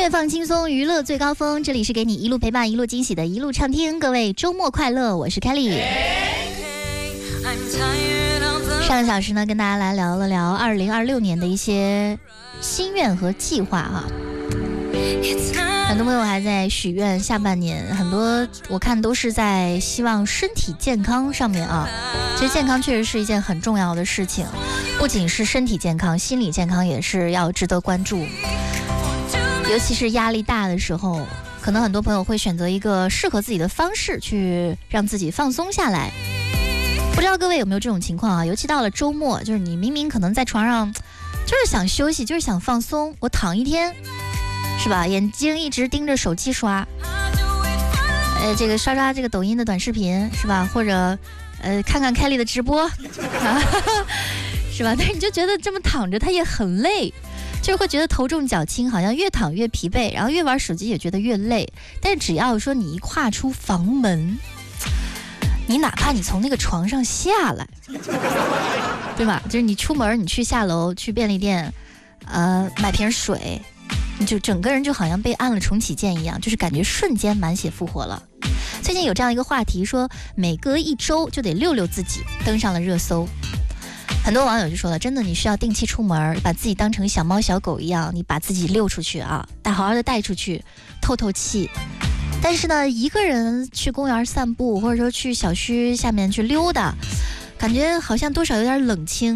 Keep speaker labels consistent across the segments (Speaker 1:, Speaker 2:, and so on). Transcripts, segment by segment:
Speaker 1: 乐放轻松，娱乐最高峰，这里是给你一路陪伴一路惊喜的一路畅听，各位周末快乐，我是 Kelly。 上个小时呢，跟大家来聊了聊2026年的一些心愿和计划啊。很多朋友还在许愿下半年，很多我看都是在希望身体健康上面啊。其实健康确实是一件很重要的事情，不仅是身体健康，心理健康也是要值得关注。尤其是压力大的时候，可能很多朋友会选择一个适合自己的方式去让自己放松下来。不知道各位有没有这种情况啊？尤其到了周末，就是你明明可能在床上就是想休息，就是想放松，我躺一天是吧，眼睛一直盯着手机刷，这个刷这个抖音的短视频是吧，或者看看 Kelly 的直播是吧，但是你就觉得这么躺着它也很累，就是会觉得头重脚轻，好像越躺越疲惫，然后越玩手机也觉得越累。但是只要说你一跨出房门，你哪怕你从那个床上下来对吧，就是你出门，你去下楼去便利店买瓶水，你就整个人就好像被按了重启键一样，就是感觉瞬间满血复活了。最近有这样一个话题说，每隔1周就得溜溜自己，登上了热搜。很多网友就说了，真的你需要定期出门，把自己当成小猫小狗一样，你把自己溜出去啊，好好的带出去透透气。但是呢，一个人去公园散步，或者说去小区下面去溜达，感觉好像多少有点冷清，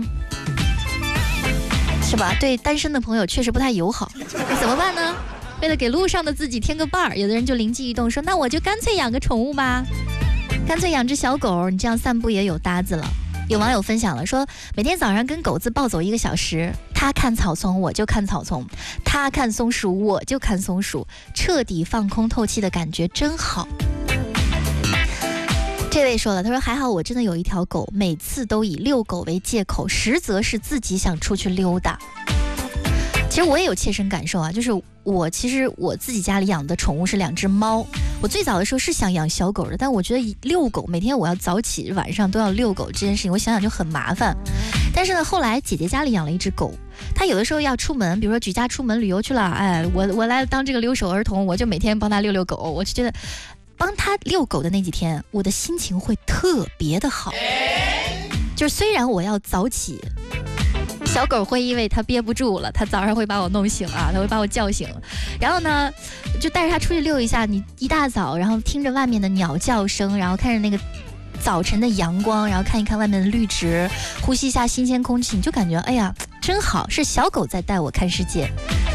Speaker 1: 是吧？对单身的朋友确实不太友好。那怎么办呢？为了给路上的自己添个伴儿，有的人就灵机一动说，那我就干脆养个宠物吧，干脆养只小狗，你这样散步也有搭子了。有网友分享了说，每天早上跟狗子暴走1个小时，他看草丛我就看草丛，他看松鼠我就看松鼠，彻底放空透气的感觉真好。这位说了，他说还好我真的有一条狗，每次都以遛狗为借口，实则是自己想出去溜达。其实我也有切身感受啊，就是其实我自己家里养的宠物是2只猫。我最早的时候是想养小狗的，但我觉得遛狗，每天我要早起晚上都要遛狗这件事情，我想想就很麻烦。但是呢，后来姐姐家里养了1只狗，她有的时候要出门，比如说举家出门旅游去了，我来当这个留守儿童，我就每天帮她遛遛狗。我就觉得帮她遛狗的那几天，我的心情会特别的好。就是虽然我要早起，小狗会因为它憋不住了，它早上会把我弄醒啊，它会把我叫醒，然后呢就带着它出去溜一下。你一大早，然后听着外面的鸟叫声，然后看着那个早晨的阳光，然后看一看外面的绿植，呼吸一下新鲜空气，你就感觉哎呀真好，是小狗在带我看世界。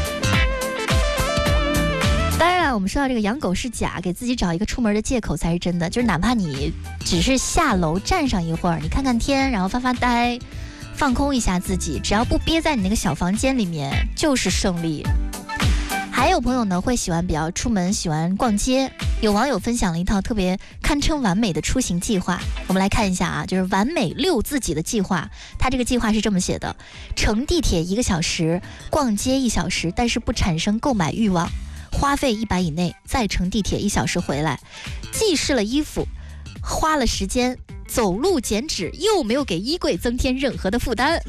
Speaker 1: 当然了，我们说到这个养狗是假，给自己找一个出门的借口才是真的。就是哪怕你只是下楼站上一会儿，你看看天，然后发发呆，放空一下自己，只要不憋在你那个小房间里面，就是胜利。还有朋友呢会比较出门，喜欢逛街。有网友分享了一套特别堪称完美的出行计划，我们来看一下啊，就是完美遛自己的计划。他这个计划是这么写的：乘地铁1个小时，逛街1小时，但是不产生购买欲望，花费100以内，再乘地铁1小时回来，既试了衣服，花了时间，走路减脂，又没有给衣柜增添任何的负担。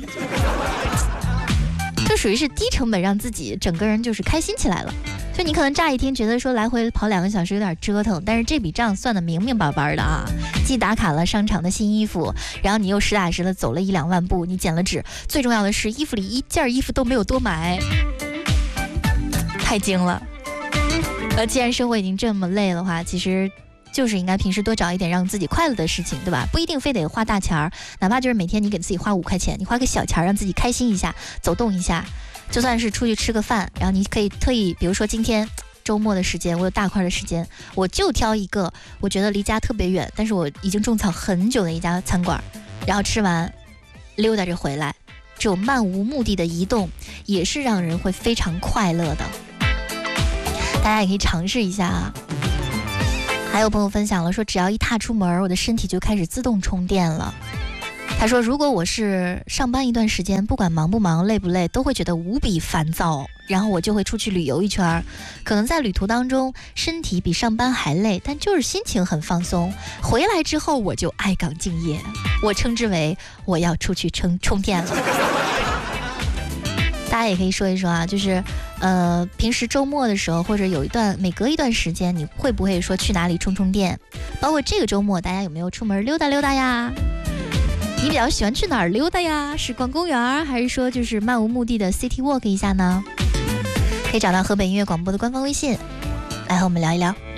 Speaker 1: 这属于是低成本让自己整个人就是开心起来了。所以你可能乍一听觉得说来回跑2个小时有点折腾，但是这笔账算得明明白白的啊！既打卡了商场的新衣服，然后你又实打实的走了1-2万步，你减了脂，最重要的是衣服里1件衣服都没有多买，太精了。既然生活已经这么累的话，其实就是应该平时多找一点让自己快乐的事情，对吧？不一定非得花大钱儿，哪怕就是每天你给自己花5块钱，你花个小钱让自己开心一下，走动一下，就算是出去吃个饭，然后你可以特意，比如说今天周末的时间，我有大块的时间，我就挑一个我觉得离家特别远，但是我已经种草很久的一家餐馆，然后吃完溜达着回来，这种漫无目的的移动也是让人会非常快乐的。大家也可以尝试一下啊。还有朋友分享了说，只要一踏出门，我的身体就开始自动充电了。他说，如果我是上班一段时间，不管忙不忙累不累，都会觉得无比烦躁，然后我就会出去旅游一圈，可能在旅途当中身体比上班还累，但就是心情很放松，回来之后我就爱岗敬业，我称之为我要出去充电了。 大家也可以说一说啊，就是平时周末的时候，或者每隔一段时间，你会不会说去哪里充充电？包括这个周末，大家有没有出门溜达溜达呀？你比较喜欢去哪儿溜达呀？是逛公园，还是说就是漫无目的的 City Walk 一下呢？可以找到河北音乐广播的官方微信，来和我们聊一聊。